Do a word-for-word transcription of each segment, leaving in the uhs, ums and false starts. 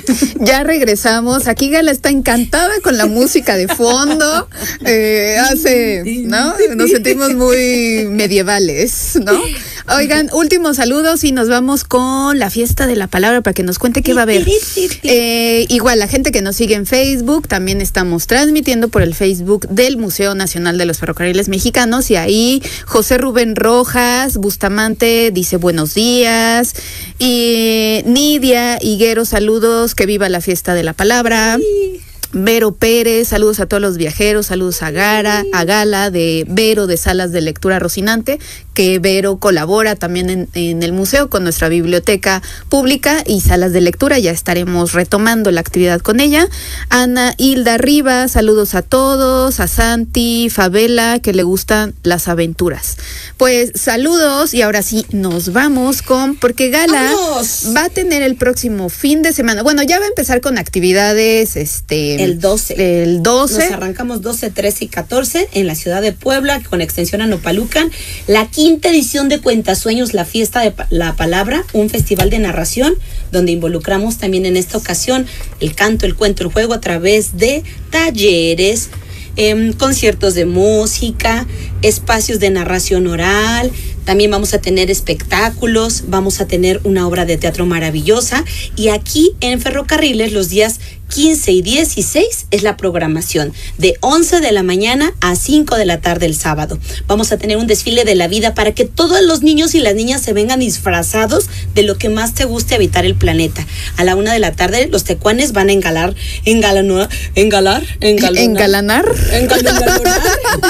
Ya regresamos. Aquí Gala está encantada con la música de fondo. Eh, hace, ¿no? Nos sentimos muy medievales, ¿no? Oigan, últimos saludos y nos vamos con la fiesta de la palabra para que nos cuente qué va a haber. Eh, igual, la gente que nos sigue en Facebook, también estamos transmitiendo por el Facebook del Museo Nacional de los Ferrocarriles Mexicanos y ahí José Rubén Rojas Bustamante dice buenos días y Nidia Higuero, saludos, que viva la fiesta de la palabra. Sí. Vero Pérez, saludos a todos los viajeros, saludos a Gara, a Gala de Vero de Salas de Lectura Rocinante, que Vero colabora también en, en el museo con nuestra biblioteca pública y salas de lectura, ya estaremos retomando la actividad con ella. Ana Hilda Rivas, saludos a todos, a Santi, Favela, que le gustan las aventuras. Pues saludos y ahora sí nos vamos con, porque Gala ¡vamos! Va a tener el próximo fin de semana, bueno, ya va a empezar con actividades, este... El doce. El doce. Nos arrancamos doce, trece y catorce en la ciudad de Puebla, con extensión a Nopalucan. La quinta edición de Cuentasueños, la fiesta de la palabra, un festival de narración, donde involucramos también en esta ocasión el canto, el cuento, el juego a través de talleres, eh, conciertos de música, espacios de narración oral. También vamos a tener espectáculos, vamos a tener una obra de teatro maravillosa. Y aquí en Ferrocarriles los días quince y dieciséis es la programación, de once de la mañana a cinco de la tarde el sábado. Vamos a tener un desfile de la vida para que todos los niños y las niñas se vengan disfrazados de lo que más te guste habitar el planeta. A la una de la tarde los tecuanes van a engalar, engalanar, engalar, engalanar, engalanar, engalanar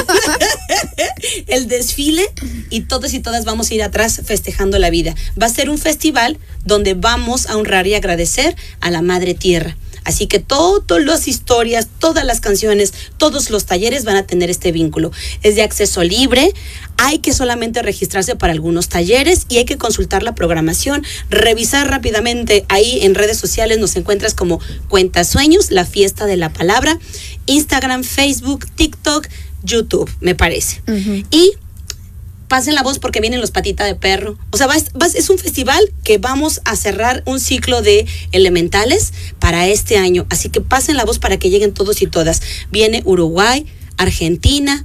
el desfile, y todos y todas vamos a ir atrás festejando la vida. Va a ser un festival donde vamos a honrar y agradecer a la Madre Tierra. Así que todas las historias, todas las canciones, todos los talleres van a tener este vínculo. Es de acceso libre, hay que solamente registrarse para algunos talleres y hay que consultar la programación, revisar rápidamente. Ahí en redes sociales nos encuentras como Cuentasueños, la fiesta de la palabra, Instagram, Facebook, TikTok, YouTube, me parece. Uh-huh. Y pasen la voz porque vienen los Patita de Perro. O sea, va, va, es un festival que vamos a cerrar un ciclo de elementales para este año. Así que pasen la voz para que lleguen todos y todas. Viene Uruguay, Argentina,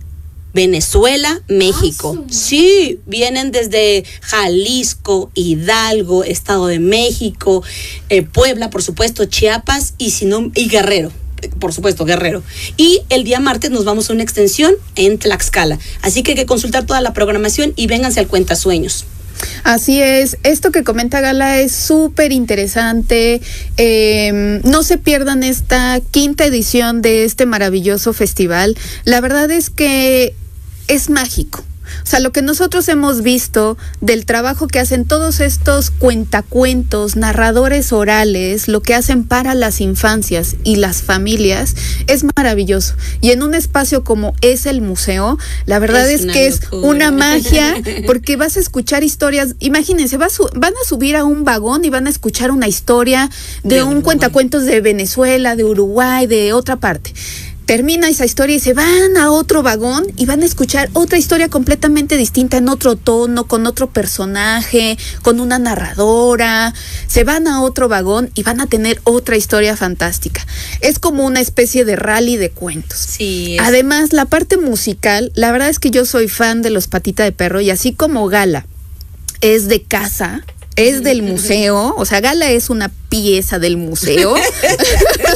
Venezuela, México. Sí, vienen desde Jalisco, Hidalgo, Estado de México, eh, Puebla, por supuesto, Chiapas y, si no, y Guerrero. Por supuesto, Guerrero. Y el día martes nos vamos a una extensión en Tlaxcala. Así que hay que consultar toda la programación y vénganse al Cuentasueños. Así es, esto que comenta Gala es súper interesante. Eh, no se pierdan esta quinta edición de este maravilloso festival. La verdad es que es mágico. O sea, lo que nosotros hemos visto del trabajo que hacen todos estos cuentacuentos, narradores orales, lo que hacen para las infancias y las familias, es maravilloso. Y en un espacio como es el museo, la verdad es, es que locura. Es una magia, porque vas a escuchar historias. Imagínense, vas, van a subir a un vagón y van a escuchar una historia de, de un Uruguay. Cuentacuentos de Venezuela, de Uruguay, de otra parte. Termina esa historia y se van a otro vagón y van a escuchar otra historia completamente distinta, en otro tono, con otro personaje, con una narradora. Se van a otro vagón y van a tener otra historia fantástica. Es como una especie de rally de cuentos. Sí. Es... Además, la parte musical, la verdad es que yo soy fan de los Patita de Perro, y así como Gala es de casa, es del museo, o sea, Gala es una pieza del museo.